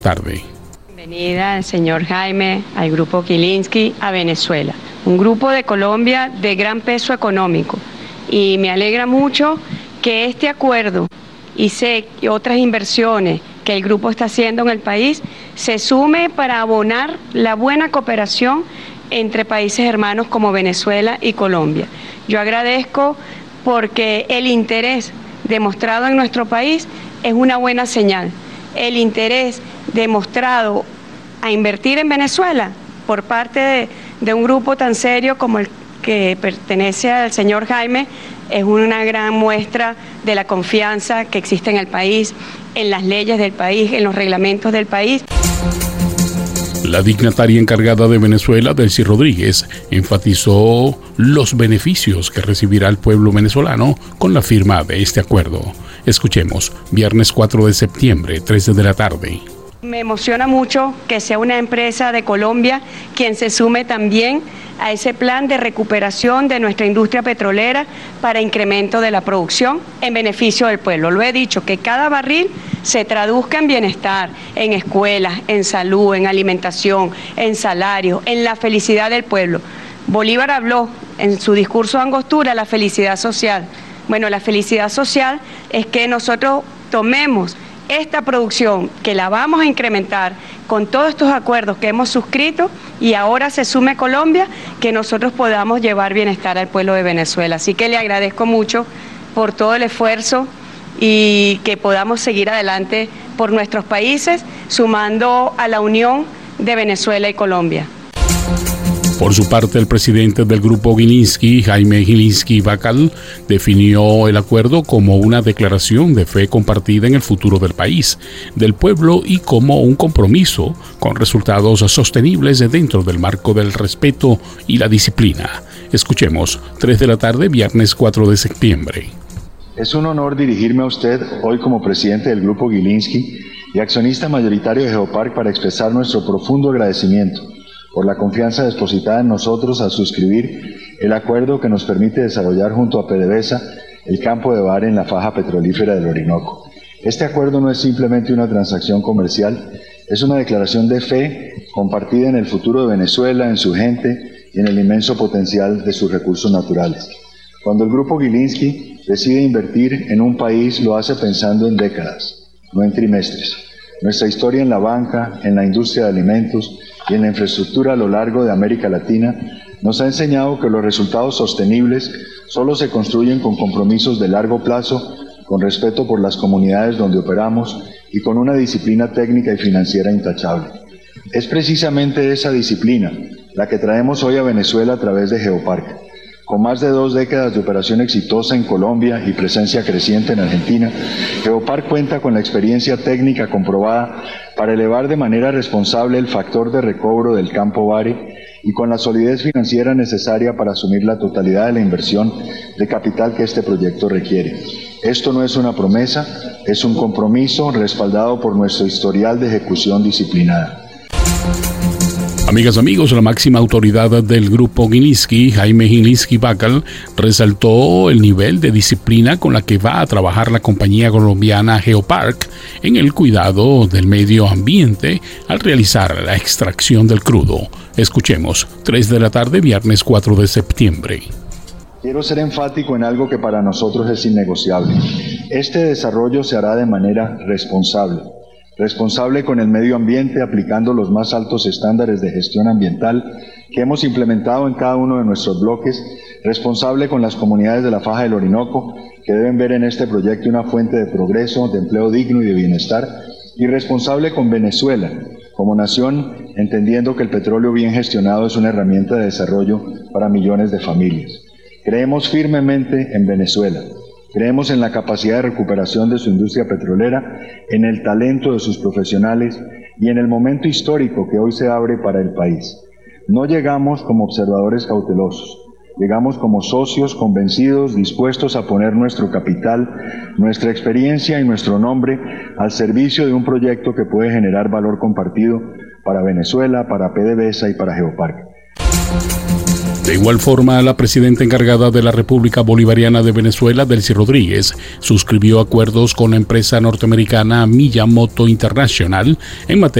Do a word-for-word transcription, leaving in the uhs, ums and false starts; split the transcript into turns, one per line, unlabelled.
Tarde.
Bienvenida al señor Jaime, al grupo Gilinski, a Venezuela. Un grupo de Colombia de gran peso económico. Y me alegra mucho que este acuerdo y sé que otras inversiones que el grupo está haciendo en el país se sume para abonar la buena cooperación entre países hermanos como Venezuela y Colombia. Yo agradezco porque el interés demostrado en nuestro país es una buena señal. El interés demostrado a invertir en Venezuela por parte de, de un grupo tan serio como el que pertenece al señor Jaime es una gran muestra de la confianza que existe en el país, en las leyes del país, en los reglamentos del país.
La dignataria encargada de Venezuela, Delcy Rodríguez, enfatizó los beneficios que recibirá el pueblo venezolano con la firma de este acuerdo. Escuchemos, viernes cuatro de septiembre, tres de la tarde.
Me emociona mucho que sea una empresa de Colombia quien se sume también a ese plan de recuperación de nuestra industria petrolera para incremento de la producción en beneficio del pueblo. Lo he dicho, que cada barril se traduzca en bienestar, en escuelas, en salud, en alimentación, en salario, en la felicidad del pueblo. Bolívar habló en su discurso de Angostura la felicidad social. Bueno, la felicidad social es que nosotros tomemos esta producción, que la vamos a incrementar con todos estos acuerdos que hemos suscrito y ahora se sume Colombia, que nosotros podamos llevar bienestar al pueblo de Venezuela. Así que le agradezco mucho por todo el esfuerzo y que podamos seguir adelante por nuestros países, sumando a la unión de Venezuela y Colombia.
Por su parte, el presidente del grupo Gilinski, Jaime Gilinski Bacal, definió el acuerdo como una declaración de fe compartida en el futuro del país, del pueblo y como un compromiso con resultados sostenibles dentro del marco del respeto y la disciplina. Escuchemos, tres de la tarde, viernes cuatro de septiembre.
Es un honor dirigirme a usted hoy como presidente del grupo Gilinski y accionista mayoritario de Geopark para expresar nuestro profundo agradecimiento por la confianza depositada en nosotros al suscribir el acuerdo que nos permite desarrollar junto a PDVSA el campo de Vare en la faja petrolífera del Orinoco. Este acuerdo no es simplemente una transacción comercial, es una declaración de fe compartida en el futuro de Venezuela, en su gente y en el inmenso potencial de sus recursos naturales. Cuando el grupo Gilinski decide invertir en un país, lo hace pensando en décadas, no en trimestres. Nuestra historia en la banca, en la industria de alimentos y en la infraestructura a lo largo de América Latina nos ha enseñado que los resultados sostenibles solo se construyen con compromisos de largo plazo, con respeto por las comunidades donde operamos y con una disciplina técnica y financiera intachable. Es precisamente esa disciplina la que traemos hoy a Venezuela a través de Geopark. Con más de dos décadas de operación exitosa en Colombia y presencia creciente en Argentina, Geopark cuenta con la experiencia técnica comprobada para elevar de manera responsable el factor de recobro del campo Vare y con la solidez financiera necesaria para asumir la totalidad de la inversión de capital que este proyecto requiere. Esto no es una promesa, es un compromiso respaldado por nuestro historial de ejecución disciplinada.
Amigas, amigos, la máxima autoridad del grupo Gilinski, Jaime Gilinski Bacal, resaltó el nivel de disciplina con la que va a trabajar la compañía colombiana Geopark en el cuidado del medio ambiente al realizar la extracción del crudo. Escuchemos, tres de la tarde, viernes cuatro de septiembre.
Quiero ser enfático en algo que para nosotros es innegociable. Este desarrollo se hará de manera responsable. Responsable con el medio ambiente, aplicando los más altos estándares de gestión ambiental que hemos implementado en cada uno de nuestros bloques, responsable con las comunidades de la faja del Orinoco, que deben ver en este proyecto una fuente de progreso, de empleo digno y de bienestar, y responsable con Venezuela, como nación, entendiendo que el petróleo bien gestionado es una herramienta de desarrollo para millones de familias. Creemos firmemente en Venezuela. Creemos en la capacidad de recuperación de su industria petrolera, en el talento de sus profesionales y en el momento histórico que hoy se abre para el país. No llegamos como observadores cautelosos, llegamos como socios convencidos, dispuestos a poner nuestro capital, nuestra experiencia y nuestro nombre al servicio de un proyecto que puede generar valor compartido para Venezuela, para PDVSA y para Geopark.
De igual forma, la presidenta encargada de la República Bolivariana de Venezuela, Delcy Rodríguez, suscribió acuerdos con la empresa norteamericana Miyamoto International en materia